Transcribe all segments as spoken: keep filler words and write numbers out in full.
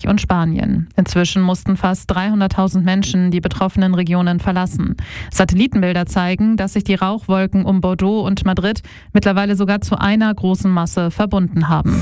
und Spanien. Inzwischen mussten fast dreihunderttausend Menschen die betroffenen Regionen verlassen. Satellitenbilder zeigen, dass sich die Rauchwolken um Bordeaux und Madrid mittlerweile sogar zu einer großen Masse verbunden haben.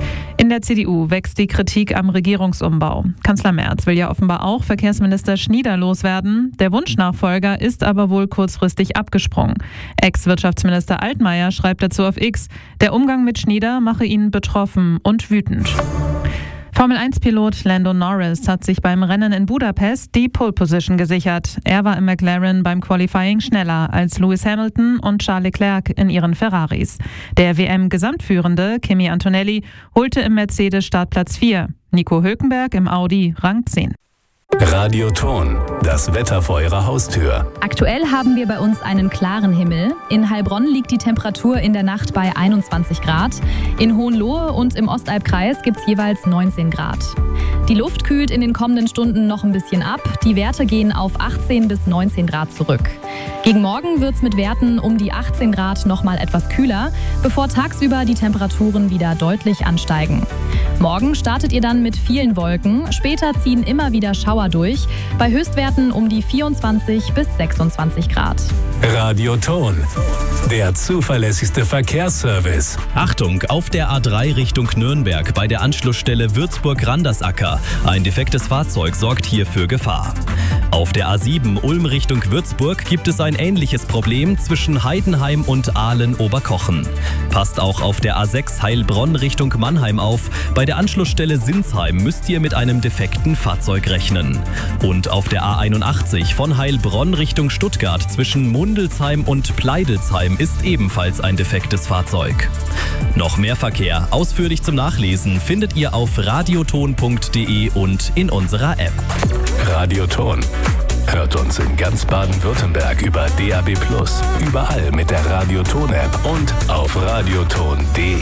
In der C D U wächst die Kritik am Regierungsumbau. Kanzler Merz will ja offenbar auch Verkehrsminister Schnieder loswerden. Der Wunschnachfolger ist aber wohl kurzfristig abgesprungen. Ex-Wirtschaftsminister Altmaier schreibt dazu auf X, der Umgang mit Schnieder mache ihn betroffen und wütend. Formel eins Pilot Lando Norris hat sich beim Rennen in Budapest die Pole Position gesichert. Er war im McLaren beim Qualifying schneller als Lewis Hamilton und Charles Leclerc in ihren Ferraris. Der W M-Gesamtführende Kimi Antonelli holte im Mercedes Startplatz vier. Nico Hülkenberg im Audi Rang zehn. Radioton, das Wetter vor Ihrer Haustür. Aktuell haben wir bei uns einen klaren Himmel. In Heilbronn liegt die Temperatur in der Nacht bei einundzwanzig Grad. In Hohenlohe und im Ostalbkreis gibt es jeweils neunzehn Grad. Die Luft kühlt in den kommenden Stunden noch ein bisschen ab. Die Werte gehen auf achtzehn bis neunzehn Grad zurück. Gegen Morgen wird es mit Werten um die achtzehn Grad noch mal etwas kühler, bevor tagsüber die Temperaturen wieder deutlich ansteigen. Morgen startet ihr dann mit vielen Wolken. Später ziehen immer wieder Schauer durch, bei Höchstwerten um die vierundzwanzig bis sechsundzwanzig Grad. Radioton, der zuverlässigste Verkehrsservice. Achtung, auf der A drei Richtung Nürnberg bei der Anschlussstelle Würzburg-Randersacker. Ein defektes Fahrzeug sorgt hier für Gefahr. Auf der A sieben Ulm Richtung Würzburg gibt es ein ähnliches Problem zwischen Heidenheim und Aalen-Oberkochen. Passt auch auf der A sechs Heilbronn Richtung Mannheim auf. Bei der Anschlussstelle Sinsheim müsst ihr mit einem defekten Fahrzeug rechnen. Und auf der A einundachtzig von Heilbronn Richtung Stuttgart zwischen Mundelsheim und Pleidelsheim ist ebenfalls ein defektes Fahrzeug. Noch mehr Verkehr ausführlich zum Nachlesen findet ihr auf radioton punkt de und in unserer App. Radioton. Hört uns in ganz Baden-Württemberg über D A B plus, überall mit der Radioton-App und auf radioton punkt de.